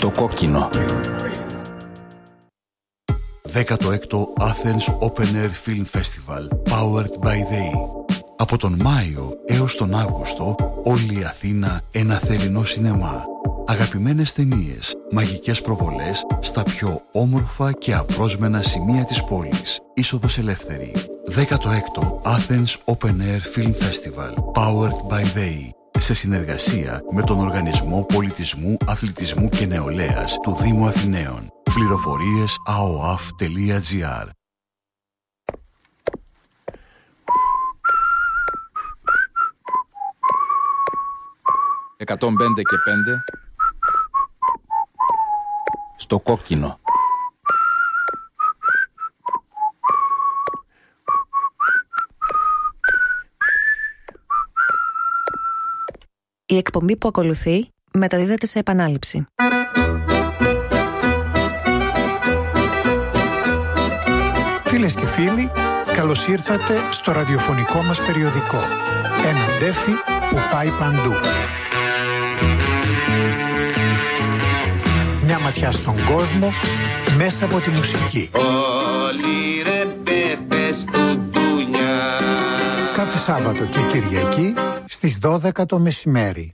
Στο κόκκινο. 16ο Athens Open Air Film Festival Powered by They. Από τον Μάιο έως τον Αύγουστο, όλη η Αθήνα ένα θερινό σινεμά. Αγαπημένες ταινίες, μαγικές προβολές στα πιο όμορφα και απρόσμενα σημεία της πόλης. Είσοδος ελεύθερη. 16ο Athens Open Air Film Festival Powered by They. Σε συνεργασία με τον Οργανισμό Πολιτισμού, Αθλητισμού και Νεολαίας του Δήμου Αθηναίων. Πληροφορίες aoaf.gr. «105 και 5» στο κόκκινο. Η εκπομπή που ακολουθεί μεταδίδεται σε επανάληψη. Φίλες και φίλοι, καλώς ήρθατε στο ραδιοφωνικό μας περιοδικό. Ένα ντέφι που πάει παντού. Μια ματιά στον κόσμο μέσα από τη μουσική. Κάθε Σάββατο και Κυριακή στις 12 το μεσημέρι.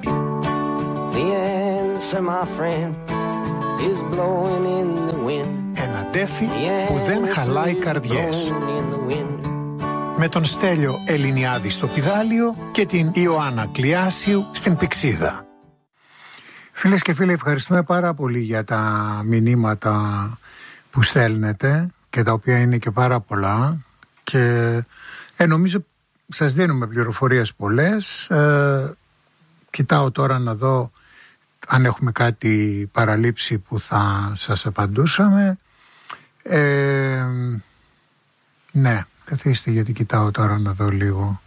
Ένα ντέφι που δεν χαλάει καρδιές. Με τον Στέλιο Ελληνιάδη στο πηδάλιο και την Ιωάννα Κλιάσιου στην πηξίδα. Φίλες και φίλοι, ευχαριστούμε πάρα πολύ για τα μηνύματα που στέλνετε και τα οποία είναι και πάρα πολλά και νομίζω σας δίνουμε πληροφορίες πολλές. Κοιτάω τώρα να δω αν έχουμε κάτι παραλείψει που θα σας απαντούσαμε. Ναι, καθίστε γιατί κοιτάω τώρα να δω λίγο.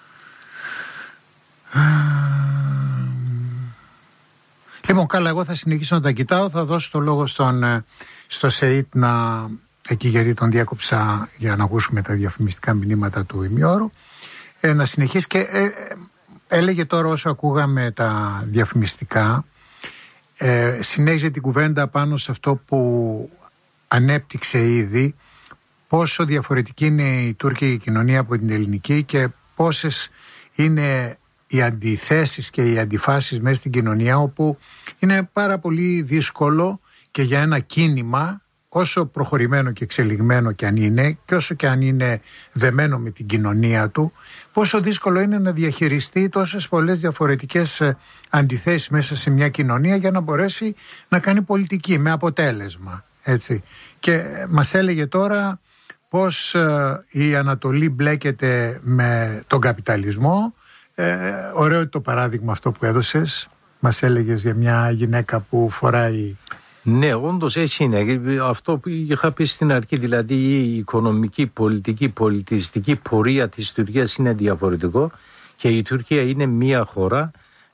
Λοιπόν, καλά, εγώ θα συνεχίσω να τα κοιτάω. Θα δώσω το λόγο στο ΣΕΙΤ εκεί γιατί τον διάκοψα για να ακούσουμε τα διαφημιστικά μηνύματα του ημιώρου. Να συνεχίσει και έλεγε τώρα όσο ακούγαμε τα διαφημιστικά, συνέχιζε την κουβέντα πάνω σε αυτό που ανέπτυξε ήδη, πόσο διαφορετική είναι η τουρκική κοινωνία από την ελληνική και πόσες είναι οι αντιθέσεις και οι αντιφάσεις μέσα στην κοινωνία, όπου είναι πάρα πολύ δύσκολο και για ένα κίνημα, όσο προχωρημένο και εξελιγμένο και αν είναι, και όσο και αν είναι δεμένο με την κοινωνία του, πόσο δύσκολο είναι να διαχειριστεί τόσες πολλές διαφορετικές αντιθέσεις μέσα σε μια κοινωνία για να μπορέσει να κάνει πολιτική με αποτέλεσμα. Έτσι. Και μας έλεγε τώρα πώς η Ανατολή μπλέκεται με τον καπιταλισμό. Ωραίο το παράδειγμα αυτό που έδωσες. Μας έλεγες για μια γυναίκα που φοράει... Ναι, όντως έτσι είναι. Αυτό που είχα πει στην αρχή, δηλαδή η οικονομική, πολιτική, πολιτιστική πορεία της Τουρκίας είναι διαφορετικό και η Τουρκία είναι μια χώρα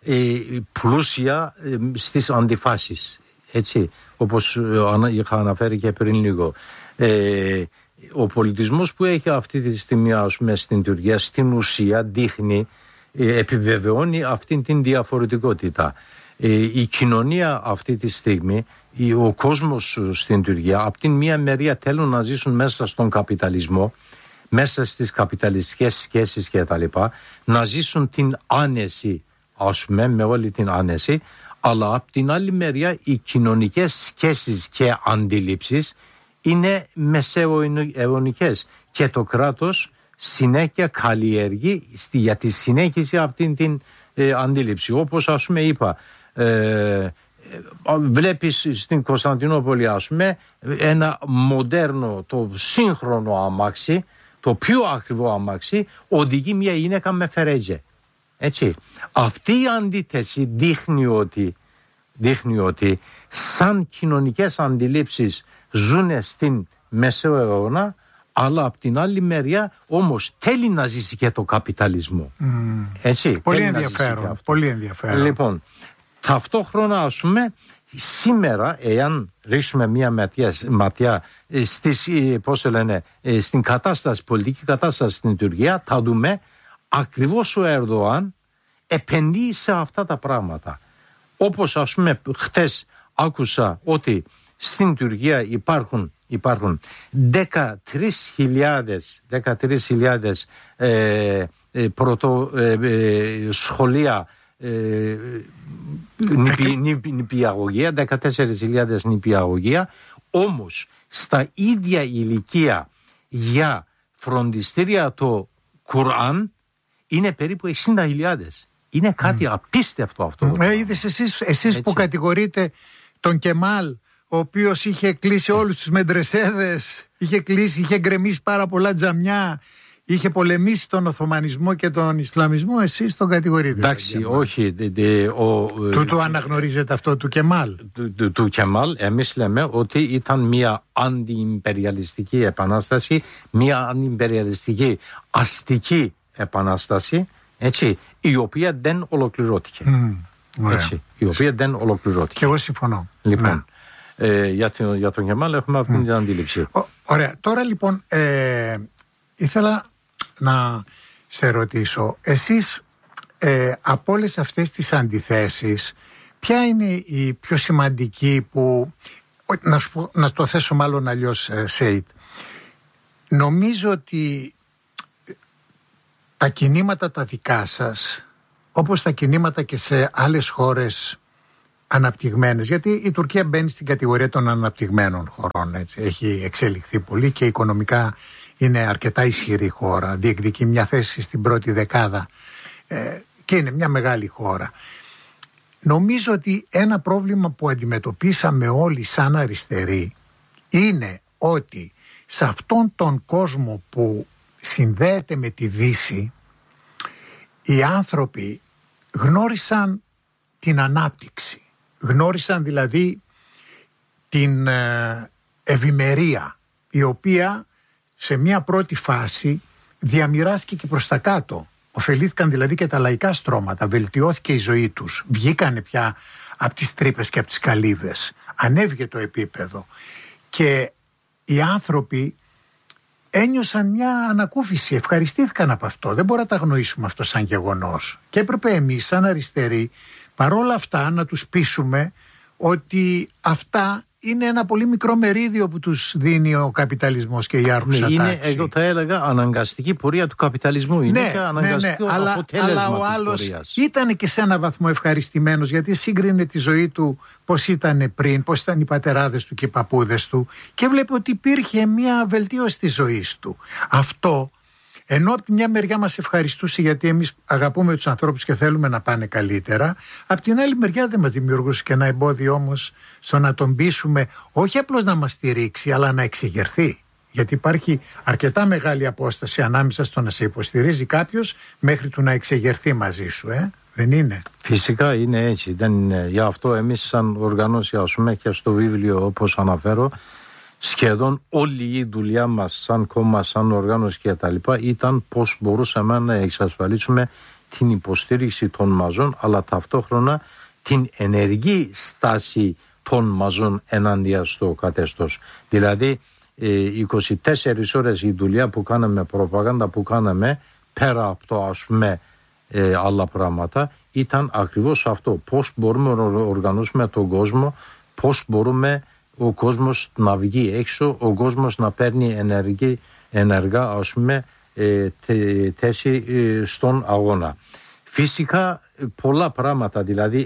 πλούσια στις αντιφάσεις. Έτσι, όπως είχα αναφέρει και πριν λίγο. Ο πολιτισμός που έχει αυτή τη στιγμή στην Τουρκία στην ουσία δείχνει, επιβεβαιώνει αυτή την διαφορετικότητα. Η κοινωνία αυτή τη στιγμή, ο κόσμος στην Τουρκία, από την μία μεριά θέλουν να ζήσουν μέσα στον καπιταλισμό, μέσα στις καπιταλιστικές σχέσεις και τα λοιπά, να ζήσουν την άνεση, ας πούμε, με όλη την άνεση, αλλά από την άλλη μεριά οι κοινωνικές σχέσεις και αντιλήψεις είναι μεσαιωνικές και το κράτος συνέχεια καλλιεργεί για τη συνέχιση αυτήν την αντίληψη. Όπως ας πούμε είπα, βλέπεις στην Κωνσταντινούπολη ας πούμε ένα μοντέρνο, το σύγχρονο αμάξι, το πιο ακριβό αμάξι, οδηγεί μια γυναίκα με φερέτζε. Έτσι. Αυτή η αντίθεση δείχνει ότι σαν κοινωνικές αντιλήψεις ζουν στην Μεσαίο αιώνα, αλλά από την άλλη μεριά όμως θέλει να ζήσει και το καπιταλισμό. Έτσι, πολύ ενδιαφέρον, πολύ ενδιαφέρον. Λοιπόν, ταυτόχρονα ας πούμε σήμερα, εάν ρίξουμε μια ματιά στην κατάσταση, πολιτική κατάσταση στην Τουρκία, θα δούμε ακριβώς ο Ερντογάν επενδύει σε αυτά τα πράγματα. Όπως ας πούμε χτες άκουσα ότι στην Τουρκία υπάρχουν 13.000 σχολεία νηπιαγωγεία, 14.000 νηπιαγωγεία, όμως στα ίδια ηλικία για φροντιστήρια το Κουράν είναι περίπου 60.000. Είναι κάτι απίστευτο αυτό. Είδες εσείς που κατηγορείτε τον Κεμάλ, ο οποίος είχε κλείσει όλους τους μεντρεσέδες, είχε γκρεμίσει πάρα πολλά τζαμιά, είχε πολεμήσει τον Οθωμανισμό και τον Ισλαμισμό, εσείς τον κατηγορείτε. Εντάξει, όχι. Του αναγνωρίζετε αυτό του Κεμάλ. Του Κεμάλ, εμείς λέμε ότι ήταν μια αντιιμπεριαλιστική επανάσταση, μια αντιιμπεριαλιστική αστική επανάσταση, έτσι, η οποία δεν ολοκληρώθηκε. Έτσι, η οποία δεν ολοκληρώθηκε. Και εγώ συμφωνώ. Λοιπόν, για τον Κεμάλ έχουμε αυτή την αντίληψη. Ωραία. Τώρα λοιπόν ήθελα να σε ρωτήσω, εσείς από όλες αυτές τις αντιθέσεις, ποια είναι η πιο σημαντική που, να το θέσω μάλλον αλλιώς, Σέιτ, νομίζω ότι τα κινήματα τα δικά σας, όπως τα κινήματα και σε άλλες χώρες αναπτυγμένες, γιατί η Τουρκία μπαίνει στην κατηγορία των αναπτυγμένων χωρών, έτσι. Έχει εξελιχθεί πολύ και οικονομικά είναι αρκετά ισχυρή χώρα, διεκδικεί μια θέση στην πρώτη δεκάδα και είναι μια μεγάλη χώρα. Νομίζω ότι ένα πρόβλημα που αντιμετωπίσαμε όλοι σαν αριστεροί είναι ότι σε αυτόν τον κόσμο που συνδέεται με τη Δύση, οι άνθρωποι γνώρισαν την ανάπτυξη, γνώρισαν δηλαδή την ευημερία, η οποία σε μια πρώτη φάση διαμοιράστηκε και προς τα κάτω. Ωφελήθηκαν δηλαδή και τα λαϊκά στρώματα, βελτιώθηκε η ζωή τους, βγήκανε πια από τις τρύπες και από τις καλύβες, ανέβηκε το επίπεδο και οι άνθρωποι ένιωσαν μια ανακούφιση, ευχαριστήθηκαν από αυτό. Δεν μπορούμε να τα αγνοήσουμε αυτό σαν γεγονός. Και έπρεπε εμείς σαν αριστεροί παρόλα αυτά να τους πείσουμε ότι αυτά είναι ένα πολύ μικρό μερίδιο που τους δίνει ο καπιταλισμός και η άρχουσα τάξη. Είναι, εγώ θα έλεγα, αναγκαστική πορεία του καπιταλισμού. Είναι και αναγκαστικό αποτέλεσμα αλλά ο της άλλος πορείας. ήταν και σε ένα βαθμό ευχαριστημένος, γιατί σύγκρινε τη ζωή του πώς ήταν πριν, πώς ήταν οι πατεράδες του και οι παππούδες του, και βλέπει ότι υπήρχε μια βελτίωση της ζωής του. Αυτό, ενώ από τη μια μεριά μας ευχαριστούσε γιατί εμείς αγαπούμε τους ανθρώπους και θέλουμε να πάνε καλύτερα, από την άλλη μεριά δεν μας δημιουργούσε και ένα εμπόδιο όμως στο να τον πείσουμε όχι απλώς να μας στηρίξει, αλλά να εξεγερθεί. Γιατί υπάρχει αρκετά μεγάλη απόσταση ανάμεσα στο να σε υποστηρίζει κάποιος μέχρι του να εξεγερθεί μαζί σου, δεν είναι? Φυσικά είναι έτσι. Γι' αυτό εμείς σαν οργανώση, ας πούμε, και στο βιβλίο όπως αναφέρω, σχεδόν όλη η δουλειά μας σαν κόμμα, σαν οργάνωση και τα λοιπά ήταν πώς μπορούσαμε να εξασφαλίσουμε την υποστήριξη των μαζών, αλλά ταυτόχρονα την ενεργή στάση των μαζών ενάντια στο καθεστώς. Δηλαδή 24 ώρες η δουλειά που κάναμε, προπαγάνδα που κάναμε, πέρα από το, ας πούμε, άλλα πράγματα, ήταν ακριβώς αυτό. Πώς μπορούμε να οργανώσουμε τον κόσμο, πώς μπορούμε ο κόσμος να βγει έξω, ο κόσμος να παίρνει ενεργά, ας πούμε, θέση στον αγώνα. Φυσικά πολλά πράγματα, δηλαδή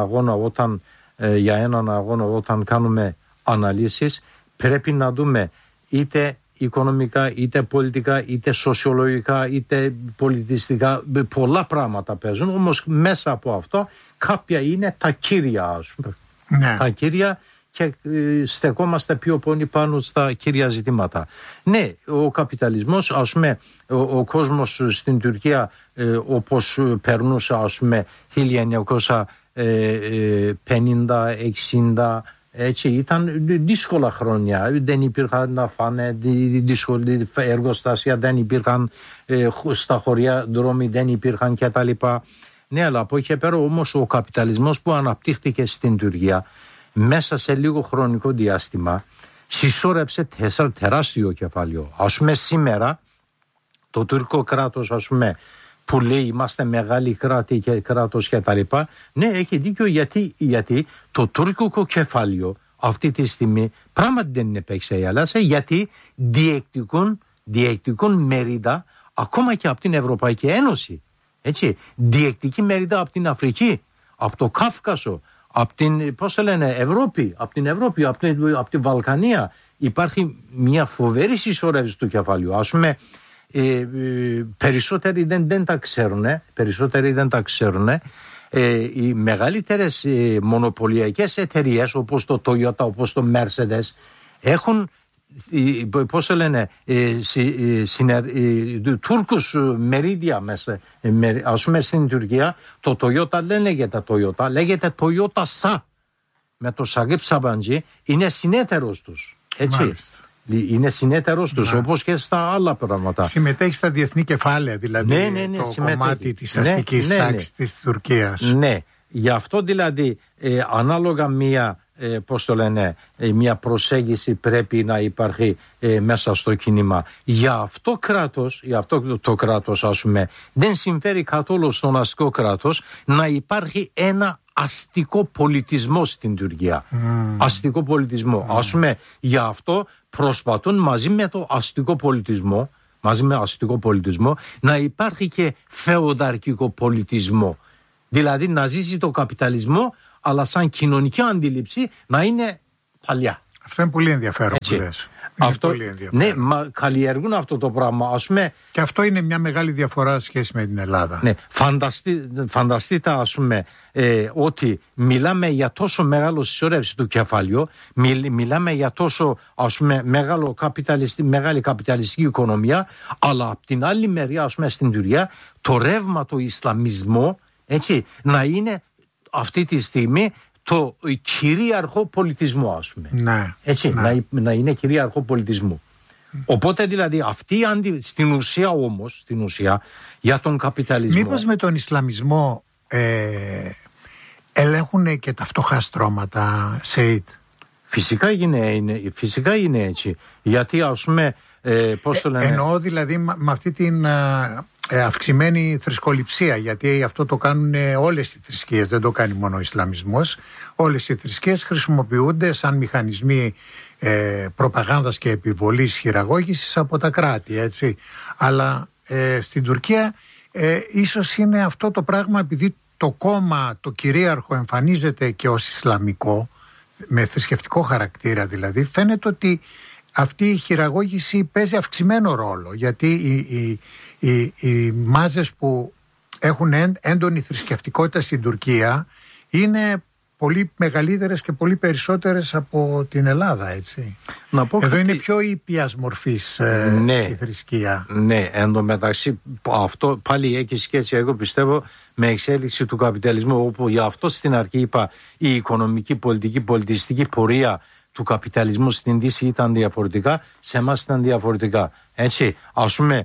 για έναν αγώνα όταν κάνουμε αναλύσεις πρέπει να δούμε είτε οικονομικά, είτε πολιτικά, είτε σοσιολογικά, είτε πολιτιστικά, πολλά πράγματα παίζουν, όμως μέσα από αυτό κάποια είναι τα κύρια, ας πούμε. Ναι. Τα κύρια, και στεκόμαστε πιο πολύ πάνω στα κύρια ζητήματα. Ναι, ο καπιταλισμός, ας πούμε, ο κόσμος στην Τουρκία όπως περνούσε, ας πούμε, 1950-60, έτσι, ήταν δύσκολα χρόνια. Δεν υπήρχαν να φάνε, δύσκολη εργοστάσια δεν υπήρχαν, στα χωριά δρόμοι δεν υπήρχαν κτλ. Ναι, αλλά από εκεί πέρα όμως ο καπιταλισμός που αναπτύχθηκε στην Τουρκία μέσα σε λίγο χρονικό διάστημα συσσόρεψε τεράστιο κεφάλαιο. Ας πούμε σήμερα το τουρκικό κράτος, ας πούμε, που λέει είμαστε μεγάλη κράτη και κράτος και τα λοιπά. Ναι, έχει δίκιο γιατί το τουρκικό κεφάλαιο αυτή τη στιγμή πράγματι δεν είναι παίξει η Ελλάδα, γιατί διεκδικούν μερίδα ακόμα και από την Ευρωπαϊκή Ένωση. Έτσι, διεκδικεί μερίδα από την Αφρική, από το Κάφκασο, από την Ευρώπη, από τη Βαλκανία. Υπάρχει μια φοβερή συσσωρεύση του κεφαλαίου. Ας πούμε, περισσότεροι δεν τα ξέρουν. Οι μεγαλύτερες μονοπωλιακές εταιρείες όπως το Toyota, όπως το Mercedes έχουν Τούρκους μερίδια μέσα. Ας πούμε στην Τουρκία το Toyota δεν λέγεται Toyota, λέγεται Toyota SA. Με το Σαγίπ Σαμπαντζή είναι συνέτερος τους. Έτσι. Μάλιστα. Είναι συνέτερος τους, όπως και στα άλλα πράγματα. Συμμετέχει στα διεθνή κεφάλαια, δηλαδή το κομμάτι της αστικής τάξης της Τουρκίας. Ναι, γι' αυτό δηλαδή ανάλογα μια προσέγγιση πρέπει να υπάρχει μέσα στο κίνημα. Για αυτό το κράτος, ας πούμε, δεν συμφέρει καθόλου στον αστικό κράτος να υπάρχει ένα αστικό πολιτισμό στην Τουρκία. Αστικό πολιτισμό. Ας πούμε, γι' αυτό προσπαθούν μαζί με αστικό πολιτισμό να υπάρχει και φεουδαρχικό πολιτισμό. Δηλαδή να ζήσει το καπιταλισμό, αλλά σαν κοινωνική αντίληψη να είναι παλιά. Αυτό είναι πολύ ενδιαφέρον που λες. Ναι, καλλιεργούν αυτό το πράγμα. Ας πούμε, και αυτό είναι μια μεγάλη διαφορά σχέση με την Ελλάδα. Ναι, φανταστείτε ας πούμε ότι μιλάμε για τόσο μεγάλο συσσωρεύση του κεφαλαίου, μιλάμε για τόσο ας πούμε μεγάλη καπιταλιστική οικονομία, αλλά από την άλλη μεριά ας πούμε στην Τουρκία το ρεύμα του Ισλαμισμού, έτσι, να είναι αυτή τη στιγμή το κυρίαρχο πολιτισμό, ας πούμε. Ναι, έτσι, ναι. Να είναι κυρίαρχο πολιτισμό. Οπότε δηλαδή αυτή στην ουσία για τον καπιταλισμό. Μήπως με τον Ισλαμισμό ελέγχουν και τα φτωχά στρώματα, Σεΐτ? Φυσικά είναι έτσι. Γιατί ας πούμε πώς το λένε. Εννοώ δηλαδή με αυτή την αυξημένη θρησκοληψία, γιατί αυτό το κάνουν όλες οι θρησκείες, δεν το κάνει μόνο ο Ισλαμισμός. Όλες οι θρησκείες χρησιμοποιούνται σαν μηχανισμοί προπαγάνδας και επιβολής χειραγώγησης από τα κράτη, έτσι. Αλλά στην Τουρκία ίσως είναι αυτό το πράγμα, επειδή το κόμμα, το κυρίαρχο εμφανίζεται και ως Ισλαμικό, με θρησκευτικό χαρακτήρα δηλαδή, φαίνεται ότι αυτή η χειραγώγηση παίζει αυξημένο ρόλο, γιατί οι μάζες που έχουν έντονη θρησκευτικότητα στην Τουρκία είναι πολύ μεγαλύτερες και πολύ περισσότερες από την Ελλάδα, έτσι. Εδώ είναι πιο ήπιας μορφής η θρησκεία. Ναι, εν τω μεταξύ αυτό πάλι έχει σχέση, εγώ πιστεύω, με εξέλιξη του καπιταλισμού, όπου για αυτό στην αρχή είπα η οικονομική, πολιτική, πολιτιστική πορεία του καπιταλισμού στην Δύση ήταν διαφορετικά, σε εμάς ήταν διαφορετικά. Έτσι, ας πούμε,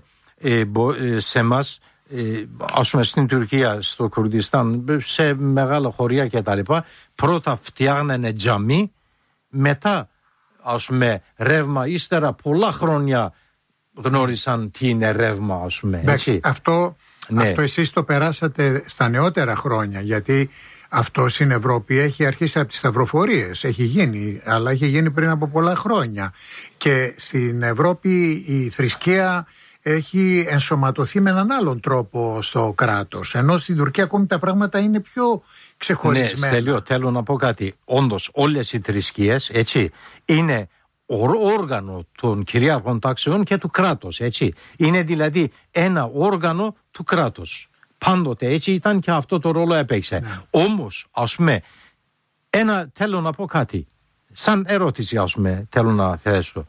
σε εμάς, ας πούμε στην Τουρκία, στο Κουρδιστάν, σε μεγάλα χωριά και τα λοιπά, πρώτα φτιάχνανε τζαμί, μετά ας πούμε ρεύμα, ύστερα πολλά χρόνια γνώρισαν τι είναι ρεύμα, ας πούμε. Εντάξει, αυτό εσείς το περάσατε στα νεότερα χρόνια, γιατί αυτό στην Ευρώπη έχει αρχίσει από τις σταυροφορίες, έχει γίνει, αλλά έχει γίνει πριν από πολλά χρόνια. Και στην Ευρώπη η θρησκεία έχει ενσωματωθεί με έναν άλλον τρόπο στο κράτος, ενώ στην Τουρκία ακόμη τα πράγματα είναι πιο ξεχωρισμένα. Ναι, Στέλιο, θέλω να πω κάτι. Όντως όλες οι θρησκείες, έτσι, είναι όργανο των κυρίαρχων τάξεων και του κράτους, έτσι. Είναι δηλαδή ένα όργανο του κράτους. Πάντοτε έτσι ήταν και αυτό το ρόλο έπαιξε. Ναι. Όμως, ας πούμε, θέλω να πω κάτι. Σαν ερώτηση, ας πούμε, θέλω να θέσω.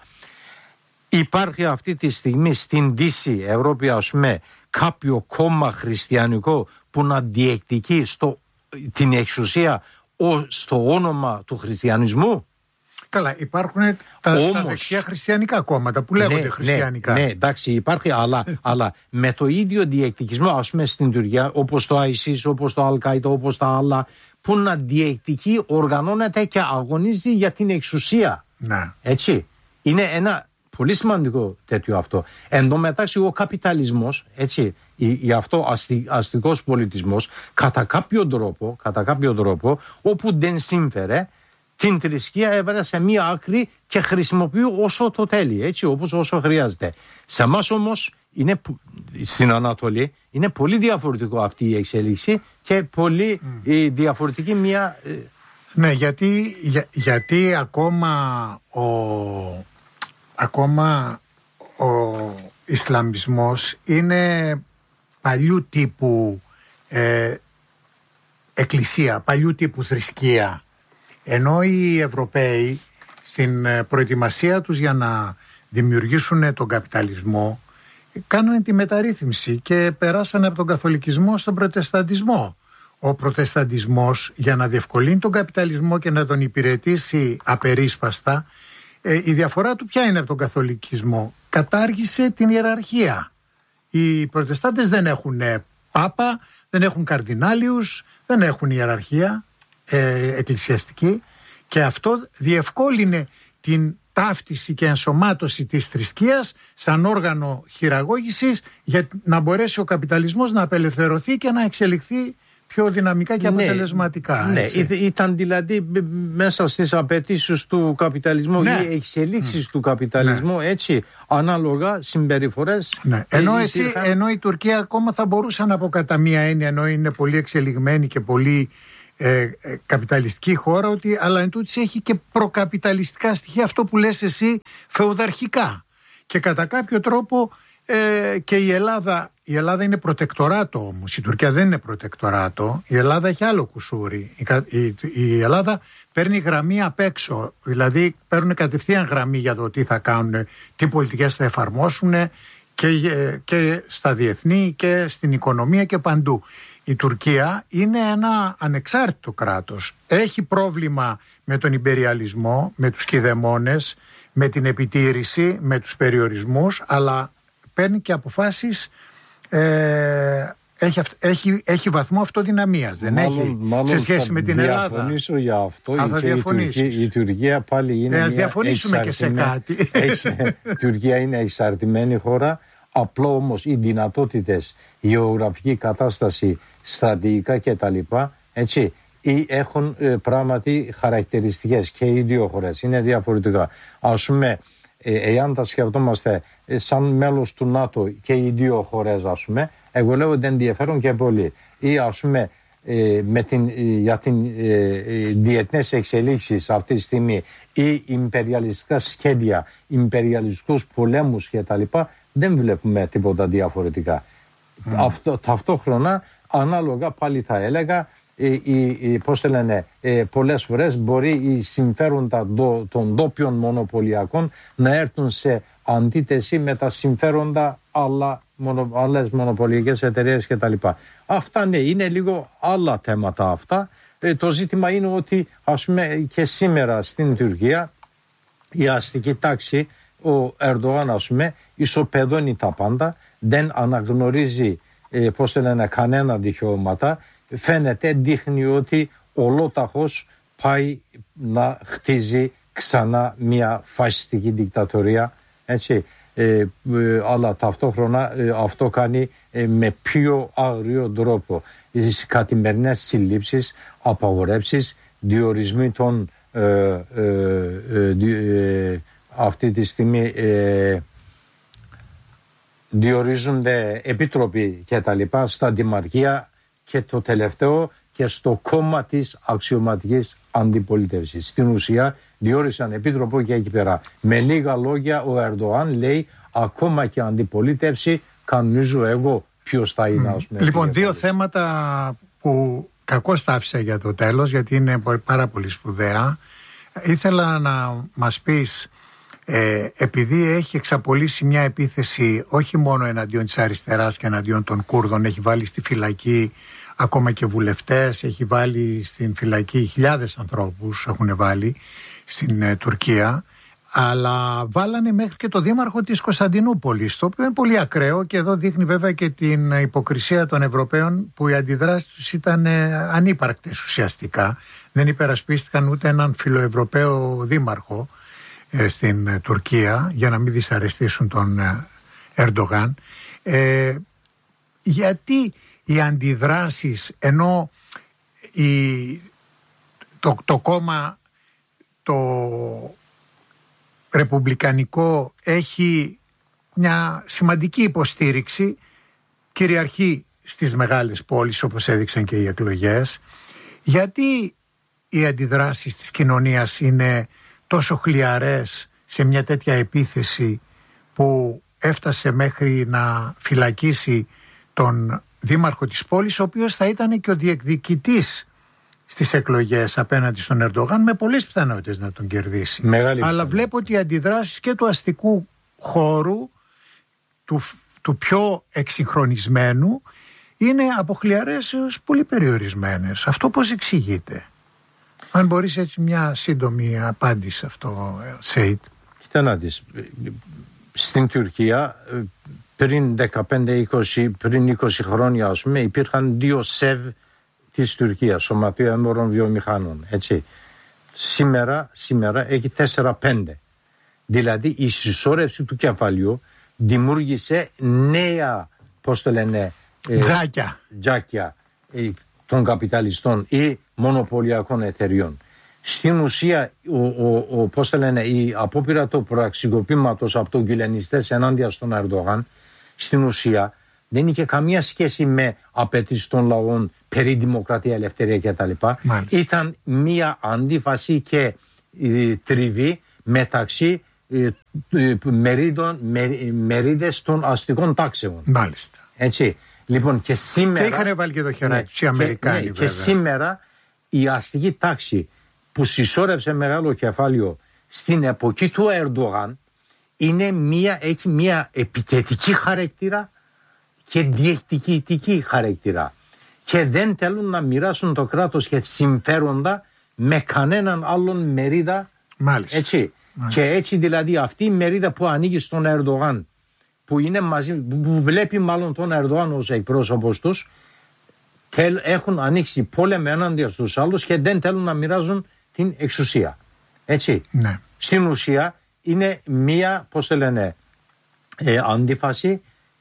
Υπάρχει αυτή τη στιγμή στην Δύση Ευρώπη, ας πούμε, κάποιο κόμμα χριστιανικό που να διεκδικεί την εξουσία στο όνομα του χριστιανισμού? Καλά, υπάρχουν τα δεξιά χριστιανικά κόμματα που λέγονται χριστιανικά. Ναι, εντάξει, υπάρχει, αλλά με το ίδιο διεκδικισμό, ας πούμε στην Τουρκία, όπως το ISIS, όπως το Al-Qaeda, όπως τα άλλα, που να διεκδικεί, οργανώνεται και αγωνίζει για την εξουσία. Ναι. Έτσι. Είναι ένα πολύ σημαντικό τέτοιο αυτό. Εν τω μεταξύ ο καπιταλισμός, έτσι, αυτό αστικός πολιτισμός κατά κάποιο τρόπο όπου δεν σύμφερε την θρησκεία έβαλε σε μία άκρη και χρησιμοποιεί όσο το θέλει, έτσι, όπως όσο χρειάζεται. Σε εμάς όμως στην Ανατολή είναι πολύ διαφορετικό αυτή η εξέλιξη και πολύ διαφορετική μία... Ναι, γιατί ακόμα ο Ισλαμισμός είναι παλιού τύπου εκκλησία, παλιού τύπου θρησκεία, ενώ οι Ευρωπαίοι στην προετοιμασία τους για να δημιουργήσουν τον καπιταλισμό κάνανε τη μεταρρύθμιση και περάσανε από τον καθολικισμό στον προτεσταντισμό. Ο προτεσταντισμός, για να διευκολύνει τον καπιταλισμό και να τον υπηρετήσει απερίσπαστα, η διαφορά του ποια είναι από τον καθολικισμό? Κατάργησε την ιεραρχία. Οι προτεστάντες δεν έχουν πάπα, δεν έχουν καρδινάλιους, δεν έχουν ιεραρχία εκκλησιαστική, και αυτό διευκόλυνε την ταύτιση και ενσωμάτωση της θρησκείας σαν όργανο χειραγώγησης για να μπορέσει ο καπιταλισμός να απελευθερωθεί και να εξελιχθεί πιο δυναμικά και αποτελεσματικά. Ναι, ήταν δηλαδή μέσα στις απαιτήσεις του καπιταλισμού, ναι, οι εξελίξεις του καπιταλισμού, ναι, έτσι, ανάλογα συμπεριφορές. Ναι. Ενώ η Τουρκία ακόμα θα μπορούσε να πω κατά μία έννοια, ενώ είναι πολύ εξελιγμένη και πολύ καπιταλιστική χώρα, ότι αλλά εν τούτης έχει και προκαπιταλιστικά στοιχεία, αυτό που λες εσύ, φεουδαρχικά. Και κατά κάποιο τρόπο και η Ελλάδα είναι προτεκτοράτο όμως. Η Τουρκία δεν είναι προτεκτοράτο. Η Ελλάδα έχει άλλο κουσούρι. Η Ελλάδα παίρνει γραμμή απ' έξω. Δηλαδή παίρνουν κατευθείαν γραμμή για το τι θα κάνουν, τι πολιτικές θα εφαρμόσουν και στα διεθνή και στην οικονομία και παντού. Η Τουρκία είναι ένα ανεξάρτητο κράτος. Έχει πρόβλημα με τον υπεριαλισμό, με τους κηδεμόνες, με την επιτήρηση, με τους περιορισμούς, αλλά παίρνει και αποφάσεις, έχει βαθμό αυτοδυναμίας. Δεν έχει σε σχέση με την Ελλάδα. Θα διαφωνήσω για αυτό. Η Τουρκία πάλι είναι ας διαφωνήσουμε και σε κάτι. Η Τουρκία είναι εξαρτημένη χώρα. Απλό όμως οι δυνατότητες, η γεωγραφική κατάσταση, στρατηγικά κτλ. Έτσι, έχουν πράγματι χαρακτηριστικές και οι δύο χώρες. Είναι διαφορετικά. Ας πούμε, εάν τα σκεφτόμαστε σαν μέλος του ΝΑΤΟ και οι δύο χώρες, ας πούμε, εγώ λέω ότι ενδιαφέρον και πολύ. Ή ας πούμε για την διεθνές εξελίξεις αυτή τη στιγμή ή ιμπεριαλιστικά σχέδια, ιμπεριαλιστικούς πολέμους κτλ. Δεν βλέπουμε τίποτα διαφορετικά. Ταυτόχρονα, ανάλογα πάλι θα έλεγα, πώς το λένε, πολλές φορές μπορεί οι συμφέροντα των ντόπιων μονοπωλιακών να έρθουν σε αντίθεση με τα συμφέροντα άλλες μονοπωλιακές εταιρείες κτλ. Αυτά ναι, είναι λίγο άλλα θέματα αυτά. Το ζήτημα είναι ότι ας πούμε και σήμερα στην Τουρκία η αστική τάξη, ο Ερντογάν ας πούμε, ισοπεδώνει τα πάντα, δεν αναγνωρίζει πώς το λένε, κανένα δικαιώματα. Φαίνεται, δείχνει ότι ολόταχος πάει να χτίζει ξανά μια φασιστική δικτατορία, έτσι. Αλλά ταυτόχρονα αυτό κάνει με πιο άγριο τρόπο. Στις καθημερινές συλλήψεις, απαγορεύσεις, διορισμοί των αυτή τη στιγμή διορίζονται επίτροποι και τα λοιπά στα δημαρχία και το τελευταίο και στο κόμμα της αξιωματικής αντιπολίτευσης. Στην ουσία διόρισαν επίτροπο και εκεί πέρα. Με λίγα λόγια ο Ερντογάν λέει ακόμα και αντιπολίτευση κανονίζω εγώ ποιος θα είναι. Ας πούμε, λοιπόν, δύο θέματα που κακώς τα άφησα για το τέλος, γιατί είναι πάρα πολύ σπουδαία. Ήθελα να μας πεις, επειδή έχει εξαπολύσει μια επίθεση όχι μόνο εναντίον της αριστεράς και εναντίον των Κούρδων, έχει βάλει στη φυλακή ακόμα και βουλευτές, έχει βάλει στην φυλακή χιλιάδες ανθρώπους, έχουν βάλει στην Τουρκία, αλλά βάλανε μέχρι και το δήμαρχο της Κωνσταντινούπολης, το οποίο είναι πολύ ακραίο, και εδώ δείχνει βέβαια και την υποκρισία των Ευρωπαίων, που οι αντιδράσεις τους ήταν ανύπαρκτες ουσιαστικά. Δεν υπερασπίστηκαν ούτε έναν φιλοευρωπαίο δήμαρχο στην Τουρκία για να μην δυσαρεστήσουν τον Ερντογάν. γιατί οι αντιδράσεις, ενώ το κόμμα το ρεπουμπλικανικό έχει μια σημαντική υποστήριξη, κυριαρχεί στις μεγάλες πόλεις όπως έδειξαν και οι εκλογές, γιατί οι αντιδράσεις της κοινωνίας είναι τόσο χλιαρές σε μια τέτοια επίθεση που έφτασε μέχρι να φυλακίσει τον δήμαρχο της πόλης, ο οποίος θα ήταν και ο διεκδικητής στις εκλογές απέναντι στον Ερντογάν, με πολλές πιθανότητες να τον κερδίσει. Αλλά βλέπω ότι οι αντιδράσεις και του αστικού χώρου, του πιο εξυγχρονισμένου, είναι από χλιαρές έως πολύ περιορισμένες. Αυτό πώς εξηγείται? Αν μπορείς έτσι μια σύντομη απάντηση σε αυτό, Σέιτ. Κοίτα να δεις, στην Τουρκία πριν 20 χρόνια, ας πούμε, υπήρχαν 2 ΣΕΒ της Τουρκίας, Σωματεία Έμορων Βιομηχάνων, έτσι. Σήμερα έχει 4-5. Δηλαδή η συσσόρευση του κεφαλιού δημιούργησε νέα, πώς το λένε, τζάκια των καπιταλιστών ή μονοπωλιακών εταιριών. Στην ουσία, πώς το λένε, η απόπειρα του πραξικοπήματος από τον Γκυλενιστές ενάντια στον Ερντογάν, στην ουσία δεν είχε καμία σχέση με απαιτήσεις των λαών περί δημοκρατία, ελευθερία κτλ. Ήταν μία αντίφαση και τριβή μεταξύ μερίδες των αστικών τάξεων. Μάλιστα. Έτσι. Λοιπόν, και σήμερα. Και είχαν βάλει και το χεράκι τους οι Αμερικάνοι. Και σήμερα η αστική τάξη που συσσόρευσε μεγάλο κεφάλαιο στην εποχή του Ερντογάν έχει μία επιθετική χαρακτήρα και διεκδικητική χαρακτήρα. Και δεν θέλουν να μοιράσουν το κράτος και συμφέροντα με κανέναν άλλον μερίδα. Μάλιστα. Έτσι. Και έτσι δηλαδή αυτή η μερίδα που ανοίγει στον Ερντογάν, που είναι μαζί, που βλέπει μάλλον τον Ερντογάν ως εκπρόσωπος τους, έχουν ανοίξει πόλεμο ενάντια στους άλλους και δεν θέλουν να μοιράζουν την εξουσία. Έτσι. Ναι. Στην είναι μία, πώς το λένε, αντίφαση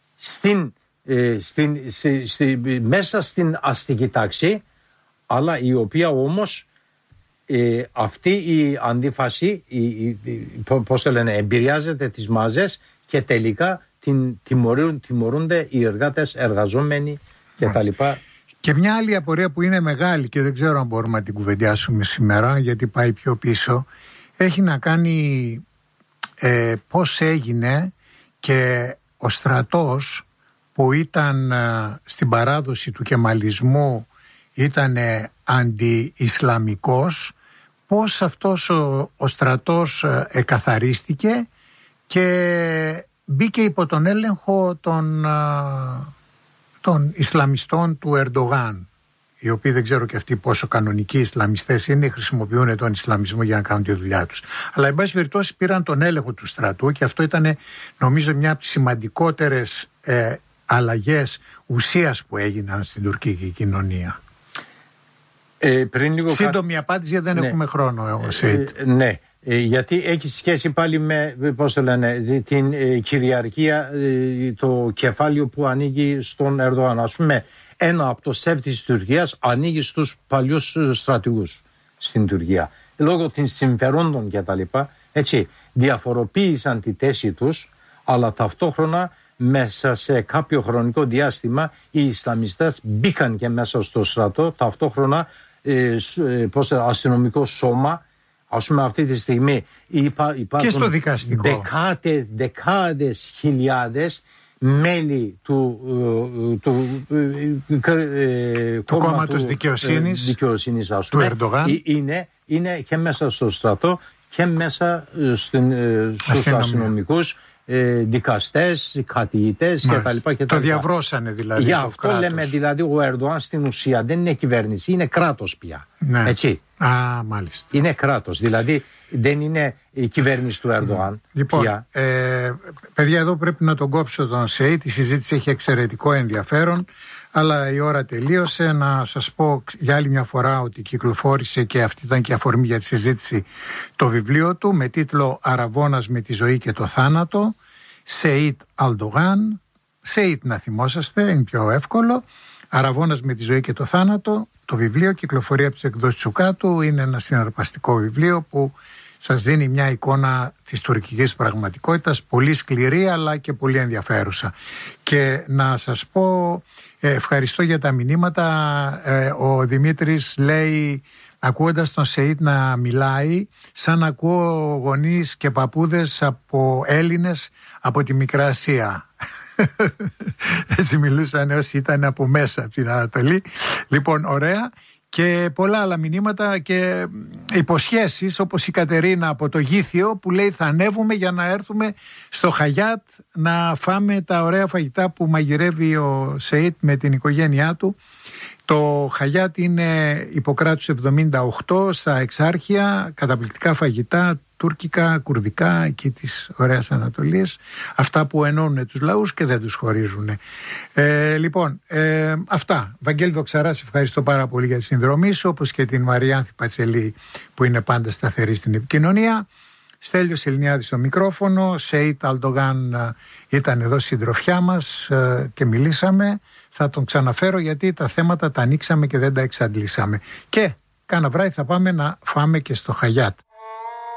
μέσα στην αστική τάξη, αλλά η οποία όμως αυτή η αντίφαση πώς το λένε, εμπειριάζεται τις μάζες και τελικά τιμωρούνται οι εργάτες, εργαζόμενοι κτλ. Και μια άλλη απορία που είναι μεγάλη και δεν ξέρω αν μπορούμε να την κουβεντιάσουμε σήμερα, γιατί πάει πιο πίσω, έχει να κάνει πώς έγινε και ο στρατός που ήταν στην παράδοση του κεμαλισμού ήταν αντι-ισλαμικός, πώς αυτός ο στρατός εκαθαρίστηκε και μπήκε υπό τον έλεγχο των Ισλαμιστών του Ερντογάν, οι οποίοι δεν ξέρω και αυτοί πόσο κανονικοί Ισλαμιστές είναι, χρησιμοποιούν τον Ισλαμισμό για να κάνουν τη δουλειά τους. Αλλά εν πάση περιπτώσει πήραν τον έλεγχο του στρατού και αυτό ήταν νομίζω μια από τις σημαντικότερες αλλαγές ουσίας που έγιναν στην τουρκική κοινωνία. Σύντομη απάντηση γιατί δεν έχουμε χρόνο. Ναι, γιατί έχει σχέση πάλι με, πώς το λένε, την κυριαρχία, το κεφάλαιο που ανοίγει στον Ερντογάν. Ας πούμε, ένα από το ΣΕΒ της Τουρκίας ανοίγει στους παλιούς στρατηγούς στην Τουρκία. Λόγω των συμφερόντων κτλ. Έτσι, διαφοροποίησαν τη θέση τους, αλλά ταυτόχρονα μέσα σε κάποιο χρονικό διάστημα οι Ισλαμιστές μπήκαν και μέσα στο στρατό, ταυτόχρονα αστυνομικό σώμα. Ας πούμε αυτή τη στιγμή υπάρχουν και στο δικαστικό δεκάδες χιλιάδες μέλη του κόμματος δικαιοσύνης ας του πούμε, Ερντογάν είναι και μέσα στο στρατό και μέσα στους αστυνομικούς, δικαστές, καθηγητές κτλ. Το διαβρώσανε δηλαδή. Γι' αυτό λέμε δηλαδή ο Ερντογάν στην ουσία δεν είναι κυβέρνηση, είναι κράτος πια. Ναι. Έτσι. Μάλιστα. Είναι κράτος, δηλαδή δεν είναι η κυβέρνηση του Ερντογάν. Λοιπόν, παιδιά, εδώ πρέπει να τον κόψω τον Σέιτ. Η συζήτηση έχει εξαιρετικό ενδιαφέρον, αλλά η ώρα τελείωσε. Να σας πω για άλλη μια φορά ότι κυκλοφόρησε, και αυτή ήταν και αφορμή για τη συζήτηση, το βιβλίο του με τίτλο «Αραβώνας με τη ζωή και το θάνατο», Σέιτ Αλντογάν, Σεΐτ να θυμόσαστε, είναι πιο εύκολο. Αραβώνας με τη ζωή και το θάνατο. Το βιβλίο κυκλοφορεί από τις εκδόσεις Τσουκάτου. Είναι ένα συναρπαστικό βιβλίο που σας δίνει μια εικόνα της τουρκικής πραγματικότητας, πολύ σκληρή αλλά και πολύ ενδιαφέρουσα. Και να σας πω, ευχαριστώ για τα μηνύματα. Ο Δημήτρης λέει, ακούοντας τον Σεΐτ να μιλάει, σαν ακούω γονείς και παππούδες από Έλληνες από τη Μικρά Ασία. Έτσι μιλούσαν όσοι ήταν από μέσα από την Ανατολή. Λοιπόν, ωραία. Και πολλά άλλα μηνύματα και υποσχέσεις, όπως η Κατερίνα από το Γήθιο που λέει θα ανέβουμε για να έρθουμε στο Χαγιάτ να φάμε τα ωραία φαγητά που μαγειρεύει ο Σεΐτ με την οικογένειά του. Το Χαγιάτ είναι Ιπποκράτους 78 στα Εξάρχεια, καταπληκτικά φαγητά, τουρκικά, κουρδικά, εκεί της ωραίας Ανατολής, αυτά που ενώνουν τους λαούς και δεν τους χωρίζουν. Λοιπόν, αυτά. Βαγγέλη Δοξαρά, σε ευχαριστώ πάρα πολύ για τη συνδρομή σου, όπως και την Μαριάνθη Πατσελή που είναι πάντα σταθερή στην επικοινωνία. Στέλιος Ελληνιάδης στο μικρόφωνο, Σεΐτ Αλντογάν ήταν εδώ συντροφιά μας και μιλήσαμε. Θα τον ξαναφέρω γιατί τα θέματα τα ανοίξαμε και δεν τα εξαντλήσαμε. Και κάνα βράδυ θα πάμε να φάμε και στο Χαγιάτ.